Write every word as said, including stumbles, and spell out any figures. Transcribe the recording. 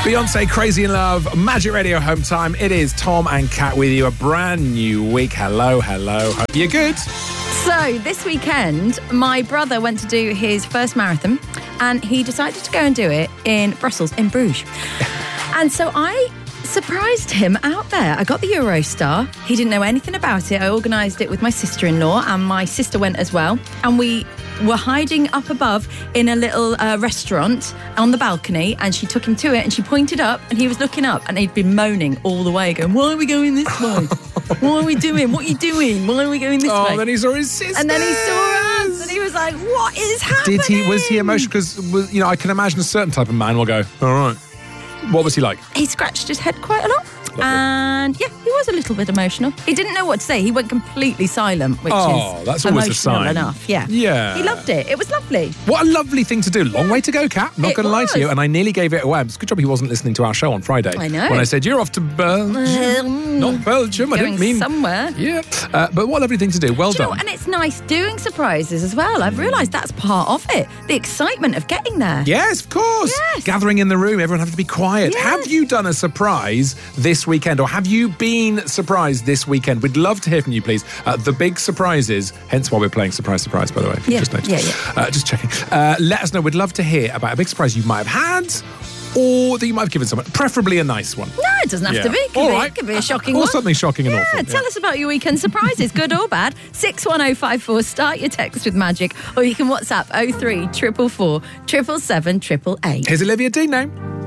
Beyonce, Crazy in Love, Magic Radio Home Time. It is Tom and Kat with you. A brand new week. Hello, hello. Hope you're good. So, this weekend, my brother went to do his first marathon and he decided to go and do it in Brussels, in Bruges. And so I surprised him out there. I got the Eurostar. He didn't know anything about it. I organised it with my sister-in-law and my sister went as well. And we were hiding up above in a little uh, restaurant on the balcony, and she took him to it and she pointed up and he was looking up and he'd been moaning all the way, going, why are we going this way? What are we doing? What are you doing? Why are we going this oh, way? Oh, then he saw his sister. And then he saw us and he was like, what is happening? Did he, was he emotional? Because, you know, I can imagine a certain type of man will go, all right. What was he like? He scratched his head quite a lot. Lovely. And yeah, he was a little bit emotional. He didn't know what to say. He went completely silent, which oh, is that's always emotional a sign. enough. Yeah. Yeah. He loved it. It was lovely. What a lovely thing to do. Long yeah. way to go, Kat. Not going to lie to you. And I nearly gave it away. It's a good job he wasn't listening to our show on Friday. I know. When I said, you're off to Belgium. Um, Not Belgium. I didn't mean... somewhere. Yeah. Uh, but what a lovely thing to do. Well do you done. know, and it's nice doing surprises as well. I've realised that's part of it. The excitement of getting there. Yes, of course. Yes. Gathering in the room. Everyone has to be quiet. Yes. Have you done a surprise this weekend, or have you been surprised this weekend? We'd love to hear from you, please. Uh, the big surprises, hence why we're playing Surprise Surprise, by the way. If you Yeah, just noticed. yeah, yeah. Uh, just checking. Uh, let us know. We'd love to hear about a big surprise you might have had, or that you might have given someone, preferably a nice one. No, it doesn't have Yeah. to be. It could, All be, right. it could be a shocking or one. something shocking and yeah, awful. Tell us about your weekend surprises, good or bad. six one oh five four, start your text with Magic, or you can WhatsApp oh three four four four, seven seven seven eight eight. Here's Olivia Dean now.